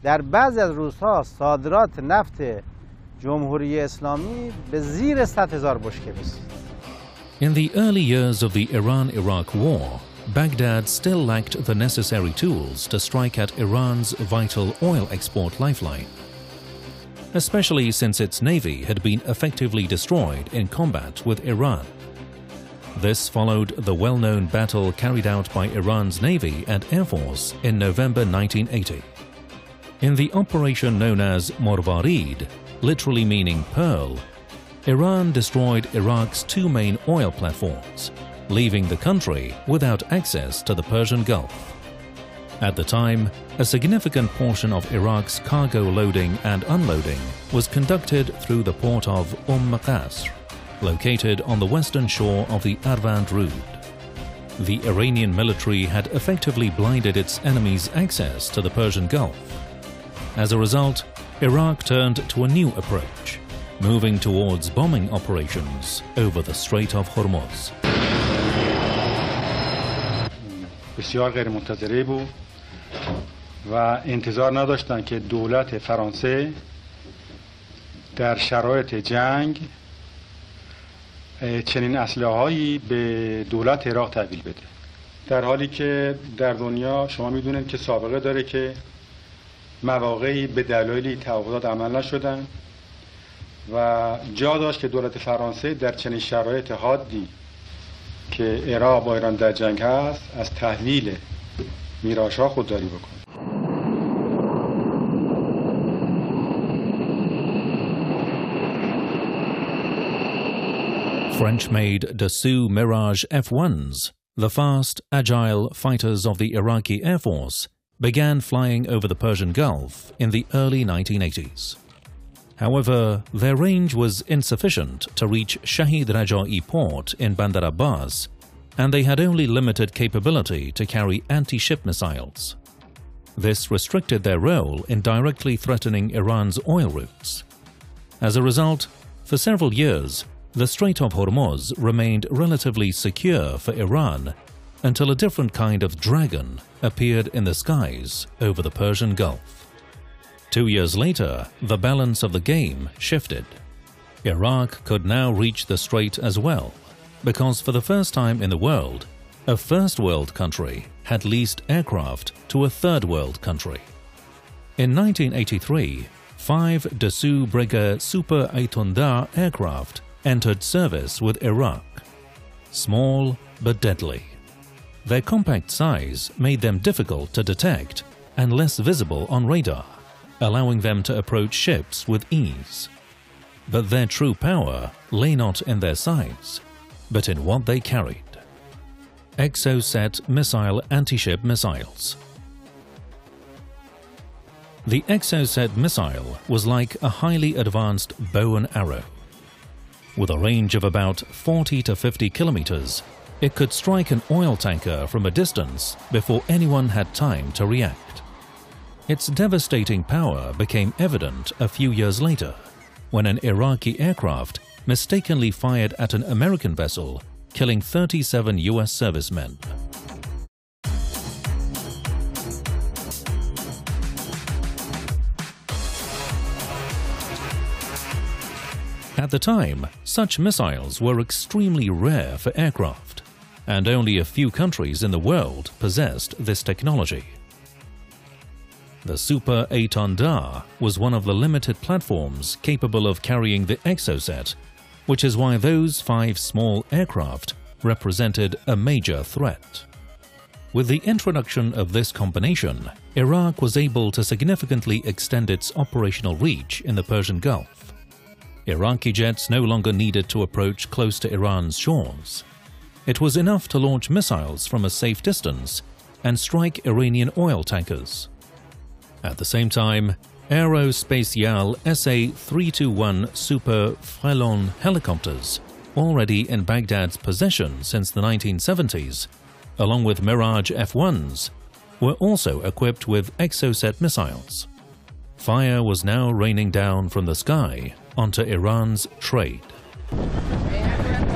در بعضی از روزها صادرات نفت جمهوری اسلامی به زیر 100,000 بشکه رسید. In the early years of the Iran-Iraq war, Baghdad still lacked the necessary tools to strike at Iran's vital oil export lifeline, especially since its navy had been effectively destroyed in combat with Iran. This followed the well-known battle carried out by Iran's Navy and Air Force in November 1980. In the operation known as Morvarid, literally meaning pearl, Iran destroyed Iraq's two main oil platforms, leaving the country without access to the Persian Gulf. At the time, a significant portion of Iraq's cargo loading and unloading was conducted through the port of Qasr, located on the western shore of the Arvand Route. The Iranian military had effectively blinded its enemies' access to the Persian Gulf. As a result, Iraq turned to a new approach, moving towards bombing operations over the Strait of Hormuz. بسیار غیر منتظره بود و انتظار نداشتند که دولت فرانسه در شرایط جنگ چنین اسلحه‌هایی به دولت عراق تحویل بده، در حالی که در دنیا شما میدونید که سابقه داره که مواقعی به دلایلی تعهدات عمل نشدن و جا داشت که دولت فرانسه در چنین شرایط حادی که عراق با ایران در جنگ هست از تحویل میراش‌ها خودداری بکنه. French-made Dassault Mirage F-1s, the fast, agile fighters of the Iraqi Air Force, began flying over the Persian Gulf in the early 1980s. However, their range was insufficient to reach Shahid Raja'i port in Bandar Abbas, and they had only limited capability to carry anti-ship missiles. This restricted their role in directly threatening Iran's oil routes. As a result, for several years, the Strait of Hormuz remained relatively secure for Iran until a different kind of dragon appeared in the skies over the Persian Gulf. 2 years later, the balance of the game shifted. Iraq could now reach the strait as well, because for the first time in the world, a first world country had leased aircraft to a third world country. In 1983, 5 Dassault Breguet Super Étendard aircraft entered service with Iraq. Small but deadly. Their compact size made them difficult to detect and less visible on radar, allowing them to approach ships with ease. But their true power lay not in their size, but in what they carried. Exocet missile anti-ship missiles. The Exocet missile was like a highly advanced bow and arrow. With a range of about 40 to 50 kilometers, it could strike an oil tanker from a distance before anyone had time to react. Its devastating power became evident a few years later, when an Iraqi aircraft mistakenly fired at an American vessel, killing 37 US servicemen. At the time, such missiles were extremely rare for aircraft, and only a few countries in the world possessed this technology. The Super Étendard was one of the limited platforms capable of carrying the Exocet, which is why those 5 small aircraft represented a major threat. With the introduction of this combination, Iraq was able to significantly extend its operational reach in the Persian Gulf. Iraqi jets no longer needed to approach close to Iran's shores. It was enough to launch missiles from a safe distance and strike Iranian oil tankers. At the same time, Aerospatiale SA-321 Super Frelon helicopters, already in Baghdad's possession since the 1970s, along with Mirage F-1s, were also equipped with Exocet missiles. Fire was now raining down from the sky onto Iran's trade.